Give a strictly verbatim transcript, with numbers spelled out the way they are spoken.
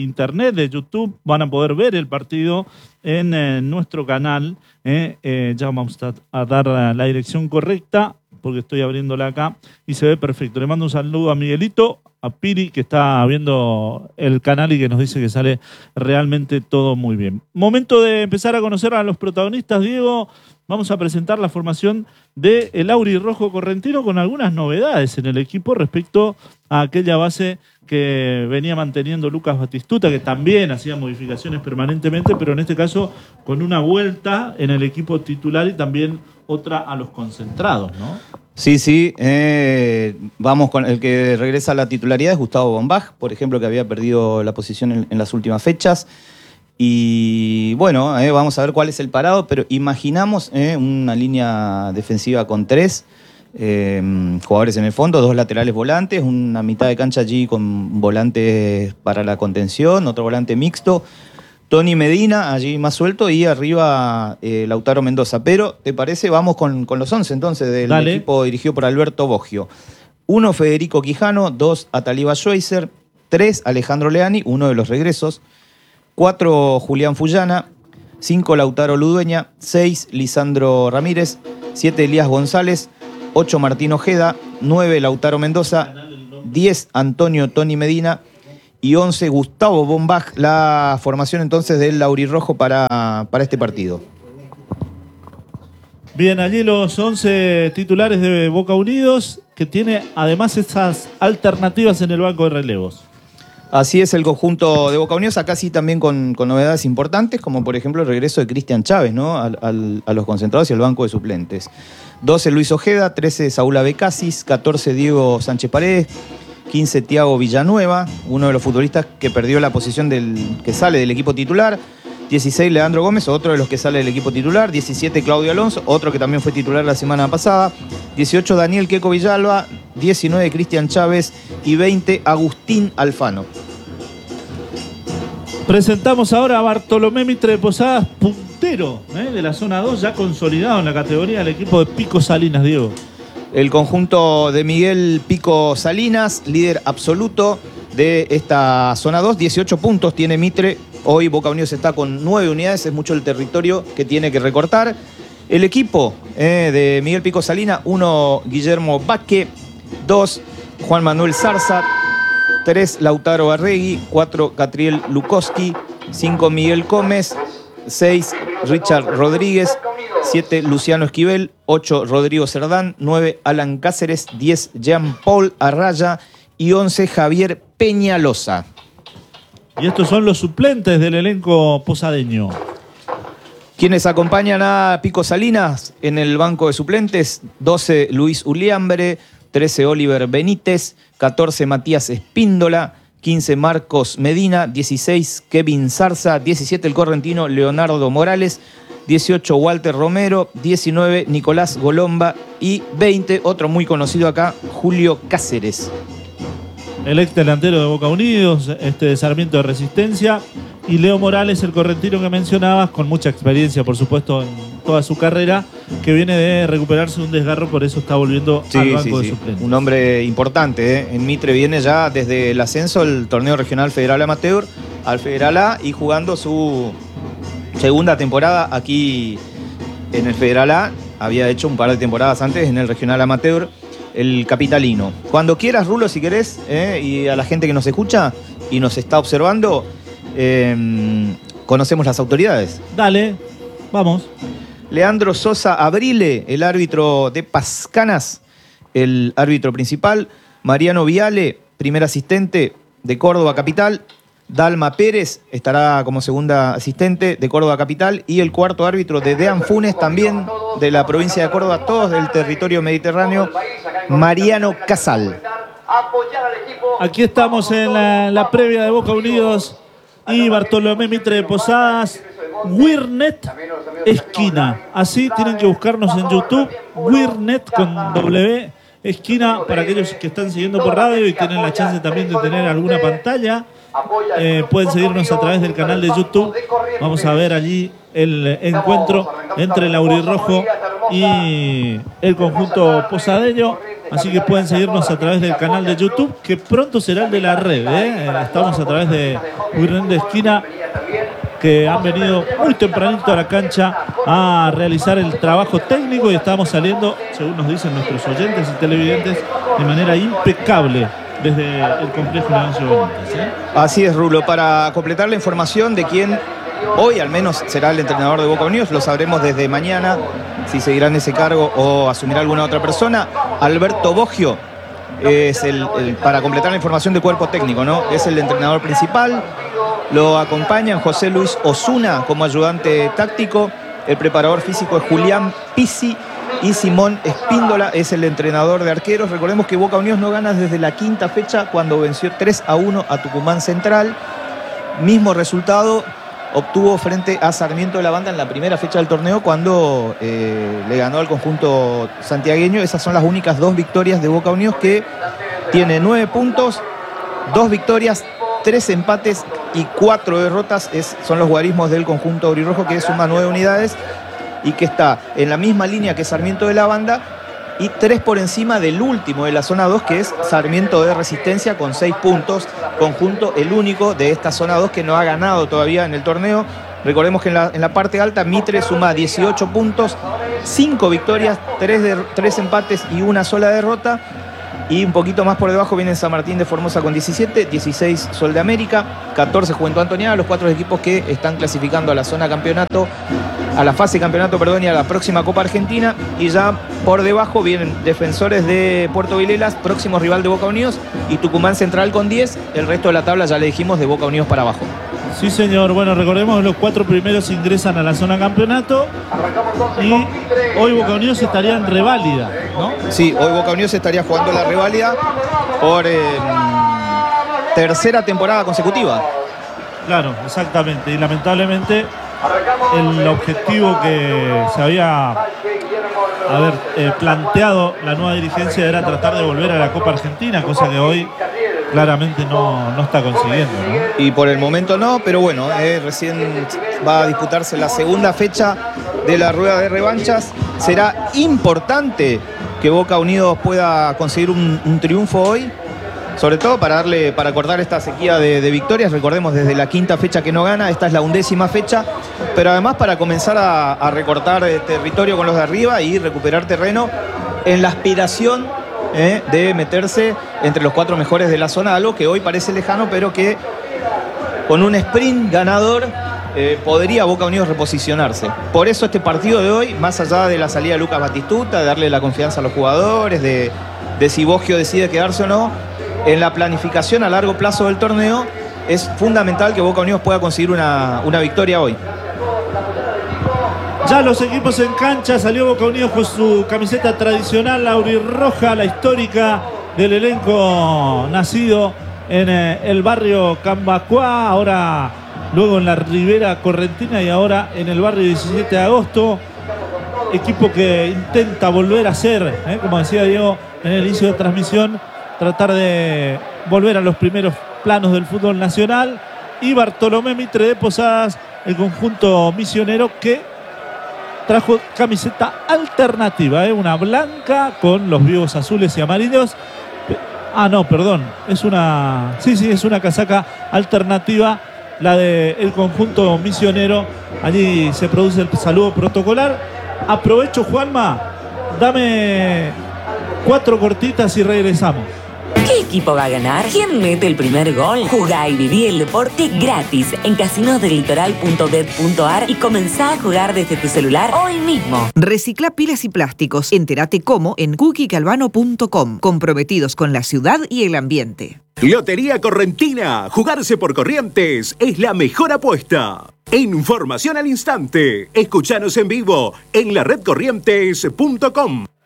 internet, de YouTube, van a poder ver el partido en eh, nuestro canal. Eh, eh, ya vamos a, a dar la, la dirección correcta, porque estoy abriéndola acá y se ve perfecto. Le mando un saludo a Miguelito, a Piri, que está viendo el canal y que nos dice que sale realmente todo muy bien. Momento de empezar a conocer a los protagonistas, Diego. Vamos a presentar la formación de el Aurirrojo Correntino con algunas novedades en el equipo respecto a aquella base que venía manteniendo Lucas Batistuta, que también hacía modificaciones permanentemente, pero en este caso con una vuelta en el equipo titular y también otra a los concentrados, ¿no? Sí, sí. Eh, vamos con el que regresa a la titularidad, es Gustavo Bombach, por ejemplo, que había perdido la posición en, en las últimas fechas. Y bueno, eh, vamos a ver cuál es el parado, pero imaginamos eh, una línea defensiva con tres eh, jugadores en el fondo, dos laterales volantes, una mitad de cancha allí con volantes para la contención, otro volante mixto, Tony Medina allí más suelto y arriba eh, Lautaro Mendoza. Pero, ¿te parece? Vamos con, con los once entonces del Dale. equipo dirigido por Alberto Boggio. Uno, Federico Quijano. Dos, Ataliba Schweizer. Tres, Alejandro Leani, uno de los regresos. Cuatro, Julián Fullana. Cinco, Lautaro Ludueña. Seis, Lisandro Ramírez. Siete, Elías González. Ocho, Martín Ojeda. Nueve, Lautaro Mendoza. Diez, Antonio Tony Medina. Y once, Gustavo Bombach. La formación entonces del Aurirrojo para, para este partido. Bien, allí los once titulares de Boca Unidos, que tiene además esas alternativas en el banco de relevos. Así es el conjunto de Boca Unidos, acá sí también con, con novedades importantes, como por ejemplo el regreso de Cristian Chávez, ¿no? Al, al, a los concentrados y al banco de suplentes. doce, Luis Ojeda. trece, Saúl Abecasis. catorce, Diego Sánchez Paredes. quince, Thiago Villanueva, uno de los futbolistas que perdió la posición del que sale del equipo titular. dieciséis, Leandro Gómez, otro de los que sale del equipo titular. diecisiete, Claudio Alonso, otro que también fue titular la semana pasada. dieciocho, Daniel Queco Villalba. diecinueve, Cristian Chávez. Y veinte, Agustín Alfano. Presentamos ahora a Bartolomé Mitre de Posadas, puntero ¿eh? de la zona dos, ya consolidado en la categoría del equipo de Pico Salinas, Diego. El conjunto de Miguel Pico Salinas, líder absoluto de esta zona dos. dieciocho puntos tiene Mitre. Hoy Boca Unidos está con nueve unidades. Es mucho el territorio que tiene que recortar. El equipo eh, de Miguel Pico Salinas: uno, Guillermo Vázquez. dos, Juan Manuel Zarza. tres, Lautaro Barregui. cuatro, Catriel Lukowski. cinco, Miguel Gómez. seis, Richard Rodríguez. siete, Luciano Esquivel. ocho, Rodrigo Cerdán. nueve, Alan Cáceres. diez, Jean-Paul Arraya. Y once, Javier Peñalosa. Y estos son los suplentes del elenco posadeño. Quienes acompañan a Pico Salinas en el banco de suplentes: doce, Luis Uliambre. trece, Oliver Benítez. catorce, Matías Espíndola. quince, Marcos Medina. dieciséis, Kevin Zarza. diecisiete, el correntino Leonardo Morales. dieciocho, Walter Romero. diecinueve, Nicolás Golomba. Y veinte, otro muy conocido acá, Julio Cáceres. El ex delantero de Boca Unidos, este de Sarmiento de Resistencia. Y Leo Morales, el correntino que mencionabas, con mucha experiencia, por supuesto, en toda su carrera, que viene de recuperarse de un desgarro, por eso está volviendo sí, al banco sí, de sí. suplentes. Un hombre importante, ¿eh? En Mitre viene ya desde el ascenso del torneo regional Federal Amateur al Federal A y jugando su segunda temporada aquí en el Federal A. Había hecho un par de temporadas antes en el regional Amateur, el capitalino. Cuando quieras, Rulo, si querés, ¿eh? Y a la gente que nos escucha y nos está observando, eh, conocemos las autoridades. Dale, vamos. Leandro Sosa Abrile, el árbitro de Pascanas, el árbitro principal. Mariano Viale, primer asistente de Córdoba Capital. Dalma Pérez estará como segunda asistente de Córdoba Capital. Y el cuarto árbitro de Dean Funes, también de la provincia de Córdoba, todos del territorio mediterráneo, Mariano Casal. Aquí estamos en la, la previa de Boca Unidos y Bartolomé Mitre de Posadas. Wirnet Esquina. Así tienen que buscarnos en YouTube. Wirnet con W esquina, para aquellos que están siguiendo por radio y tienen la chance también de tener alguna pantalla, eh, pueden seguirnos a través del canal de YouTube. Vamos a ver allí el encuentro entre el Aurirrojo y el conjunto posadeño. Así que pueden seguirnos a través del canal de YouTube, que pronto será el de la red, ¿eh? Estamos a través de Wirren de Esquina, que han venido muy tempranito a la cancha a realizar el trabajo técnico y estamos saliendo, según nos dicen nuestros oyentes y televidentes, de manera impecable desde el complejo Leoncio Benítez, ¿eh? Así es, Rulo. Para completar la información de quién hoy al menos será el entrenador de Boca Unidos, lo sabremos desde mañana, si seguirá en ese cargo o asumirá alguna otra persona. Alberto Boggio es el, el, para completar la información de cuerpo técnico, ¿no? Es el entrenador principal. Lo acompañan José Luis Osuna como ayudante táctico. El preparador físico es Julián Pizzi y Simón Espíndola es el entrenador de arqueros. Recordemos que Boca Unidos no gana desde la quinta fecha, cuando venció tres a uno a Tucumán Central. Mismo resultado obtuvo frente a Sarmiento de la Banda en la primera fecha del torneo, cuando eh, le ganó al conjunto santiagueño. Esas son las únicas dos victorias de Boca Unidos, que tiene nueve puntos, dos victorias, tres empates y cuatro derrotas. Es, son los guarismos del conjunto aurirrojo, que suma nueve unidades y que está en la misma línea que Sarmiento de la Banda y tres por encima del último de la zona dos, que es Sarmiento de Resistencia, con seis puntos. Conjunto el único de esta zona dos que no ha ganado todavía en el torneo. Recordemos que en la, en la parte alta Mitre suma dieciocho puntos, cinco victorias, tres empates y una sola derrota. Y un poquito más por debajo viene San Martín de Formosa con diecisiete, dieciséis Sol de América, catorce Juventud Antoniana, los cuatro equipos que están clasificando a la zona campeonato, a la fase campeonato, perdón, y a la próxima Copa Argentina. Y ya por debajo vienen Defensores de Puerto Vilelas, próximo rival de Boca Unidos, y Tucumán Central con diez. El resto de la tabla ya le dijimos, de Boca Unidos para abajo. Sí, señor. Bueno, recordemos que los cuatro primeros ingresan a la zona campeonato y hoy Boca Unidos estaría en reválida, ¿no? Sí, hoy Boca Unidos estaría jugando la reválida por eh, tercera temporada consecutiva. Claro, exactamente. Y lamentablemente el objetivo que se había haber eh, planteado la nueva dirigencia era tratar de volver a la Copa Argentina, cosa que hoy claramente no, no está consiguiendo, ¿no? Y por el momento no, pero bueno, eh, recién va a disputarse la segunda fecha de la rueda de revanchas. Será importante que Boca Unidos pueda conseguir un, un triunfo hoy, sobre todo para darle, para cortar esta sequía de, de victorias. Recordemos, desde la quinta fecha que no gana, esta es la undécima fecha, pero además para comenzar a, a recortar eh, territorio con los de arriba y recuperar terreno en la aspiración eh, de meterse entre los cuatro mejores de la zona, algo que hoy parece lejano, pero que con un sprint ganador eh, podría Boca Unidos reposicionarse. Por eso este partido de hoy, más allá de la salida de Lucas Batistuta, de darle la confianza a los jugadores, de, de si Boggio decide quedarse o no, en la planificación a largo plazo del torneo es fundamental que Boca Unidos pueda conseguir una, una victoria hoy. Ya los equipos en cancha, salió Boca Unidos con su camiseta tradicional, la aurirroja, la histórica del elenco nacido en eh, el barrio Cambacuá, ahora luego en la Ribera Correntina y ahora en el barrio diecisiete de agosto. Equipo que intenta volver a ser, eh, como decía Diego en el inicio de transmisión, tratar de volver a los primeros planos del fútbol nacional. Y Bartolomé Mitre de Posadas, el conjunto misionero, que trajo camiseta alternativa, ¿eh? Una blanca con los vivos azules y amarillos. Ah, no, perdón. Es una. Sí, sí, es una casaca alternativa, la del conjunto misionero. Allí se produce el saludo protocolar. Aprovecho, Juanma. Dame cuatro cortitas y regresamos. ¿Qué equipo va a ganar? ¿Quién mete el primer gol? Jugá y viví el deporte gratis en casinos del litoral punto bet punto ar y comenzá a jugar desde tu celular hoy mismo. Recicla pilas y plásticos. Entérate cómo en cookie calvano punto com. Comprometidos con la ciudad y el ambiente. Lotería Correntina. Jugarse por Corrientes es la mejor apuesta. Información al instante. Escuchanos en vivo en la red corrientes punto com.